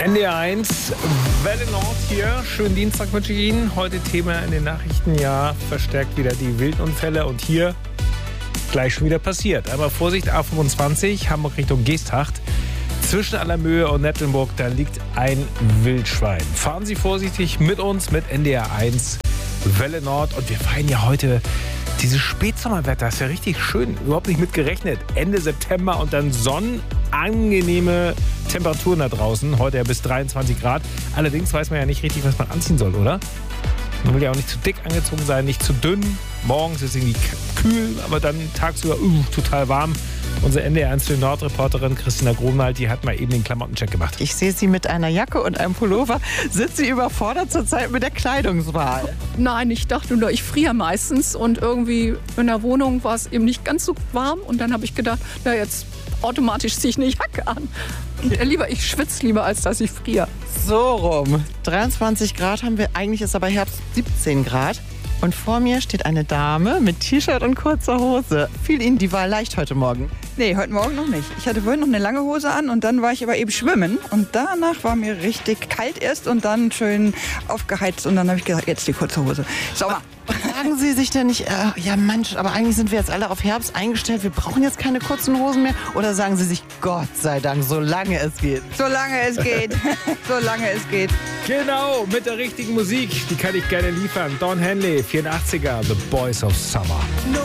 NDR1, Welle Nord hier. Schönen Dienstag wünsche ich Ihnen. Heute Thema in den Nachrichten, ja, verstärkt wieder die Wildunfälle und hier gleich schon wieder passiert. Aber Vorsicht, A25, Hamburg Richtung Geesthacht. Zwischen Allermöhe und Nettelnburg, da liegt ein Wildschwein. Fahren Sie vorsichtig mit uns, mit NDR1, Welle Nord. Und wir feiern ja heute dieses Spätsommerwetter. Ist ja richtig schön, überhaupt nicht mit gerechnet. Ende September und dann sonnenangenehme Temperaturen da draußen. Heute ja bis 23 Grad. Allerdings weiß man ja nicht richtig, was man anziehen soll, oder? Man will ja auch nicht zu dick angezogen sein, nicht zu dünn. Morgens ist es irgendwie kühl, aber dann tagsüber total warm. Unsere NDR1 Nord-Reporterin Christina Grunwald, die hat mal eben den Klamottencheck gemacht. Ich sehe sie mit einer Jacke und einem Pullover. Sind Sie überfordert zurzeit mit der Kleidungswahl? Nein, ich dachte nur, ich friere meistens und irgendwie in der Wohnung war es eben nicht ganz so warm und dann habe ich gedacht, na jetzt automatisch ziehe ich eine Jacke an. Und ich schwitze lieber, als dass ich friere. So rum. 23 Grad haben wir, eigentlich ist aber Herbst 17 Grad. Und vor mir steht eine Dame mit T-Shirt und kurzer Hose. Fiel Ihnen die Wahl leicht heute Morgen? Nee, heute Morgen noch nicht. Ich hatte vorhin noch eine lange Hose an und dann war ich aber eben schwimmen. Und danach war mir richtig kalt erst und dann schön aufgeheizt. Und dann habe ich gesagt, jetzt die kurze Hose. Sommer. Sagen Sie sich denn nicht, ja Mensch, aber eigentlich sind wir jetzt alle auf Herbst eingestellt, wir brauchen jetzt keine kurzen Hosen mehr? Oder sagen Sie sich, Gott sei Dank, solange es geht? Solange es geht. Solange es geht. Genau, mit der richtigen Musik, die kann ich gerne liefern. Don Henley, 84er, The Boys of Summer.